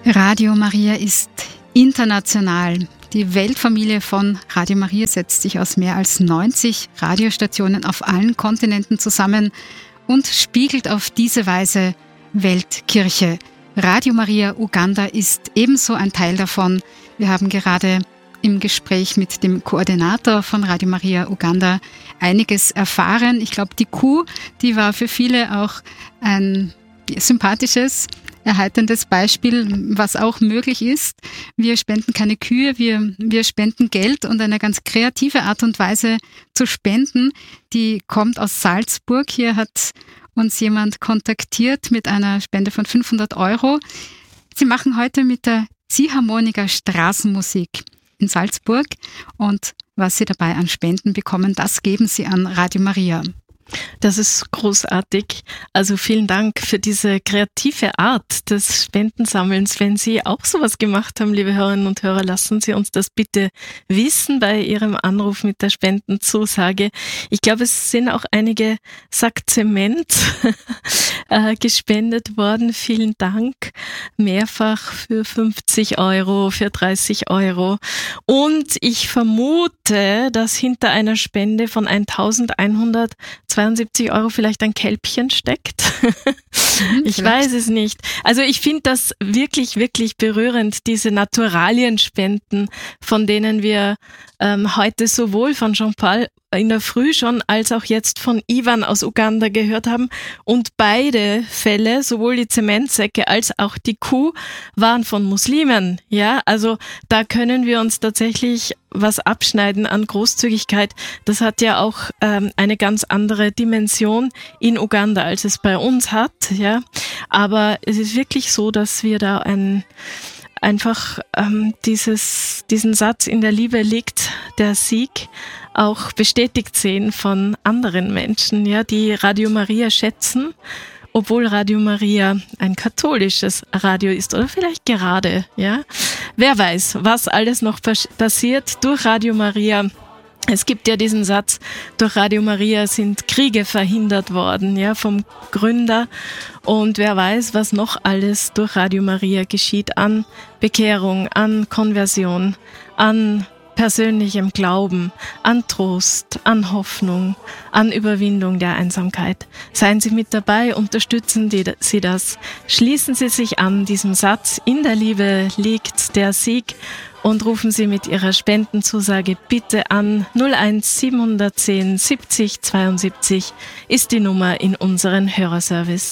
Radio Maria ist international. Die Weltfamilie von Radio Maria setzt sich aus mehr als 90 Radiostationen auf allen Kontinenten zusammen und spiegelt auf diese Weise Weltkirche. Radio Maria Uganda ist ebenso ein Teil davon. Wir haben gerade im Gespräch mit dem Koordinator von Radio Maria Uganda einiges erfahren. Ich glaube, die Kuh, die war für viele auch ein sympathisches, erheiterndes Beispiel, was auch möglich ist. Wir spenden keine Kühe, wir spenden Geld, und eine ganz kreative Art und Weise zu spenden, die kommt aus Salzburg. Hier hat uns jemand kontaktiert mit einer Spende von 500 €. Sie machen heute mit der Ziehharmonika Straßenmusik in Salzburg, und was Sie dabei an Spenden bekommen, das geben Sie an Radio Maria. Das ist großartig. Also vielen Dank für diese kreative Art des Spendensammelns. Wenn Sie auch sowas gemacht haben, liebe Hörerinnen und Hörer, lassen Sie uns das bitte wissen bei Ihrem Anruf mit der Spendenzusage. Ich glaube, es sind auch einige Sack Zement gespendet worden. Vielen Dank. Mehrfach für 50 €, für 30 €. Und ich vermute, dass hinter einer Spende von 1.172 € vielleicht ein Kälbchen steckt. Ich weiß es nicht. Also ich finde das wirklich, wirklich berührend, diese Naturalienspenden, von denen wir heute sowohl von Jean-Paul in der Früh schon als auch jetzt von Ivan aus Uganda gehört haben. Und beide Fälle, sowohl die Zementsäcke als auch die Kuh, waren von Muslimen. Ja, also da können wir uns tatsächlich was abschneiden an Großzügigkeit. Das hat ja auch eine ganz andere Dimension in Uganda, als es bei uns hat. Ja, aber es ist wirklich so, dass wir da einfach diesen Satz: in der Liebe liegt der Sieg, auch bestätigt sehen von anderen Menschen, ja, die Radio Maria schätzen, obwohl Radio Maria ein katholisches Radio ist, oder vielleicht gerade, ja. Wer weiß, was alles noch passiert durch Radio Maria. Es gibt ja diesen Satz: durch Radio Maria sind Kriege verhindert worden, ja, vom Gründer. Und wer weiß, was noch alles durch Radio Maria geschieht an Bekehrung, an Konversion, an persönlichem Glauben, an Trost, an Hoffnung, an Überwindung der Einsamkeit. Seien Sie mit dabei, unterstützen Sie das. Schließen Sie sich an diesem Satz: in der Liebe liegt der Sieg, und rufen Sie mit Ihrer Spendenzusage bitte an. 01 710 70 72 ist die Nummer in unseren Hörerservice.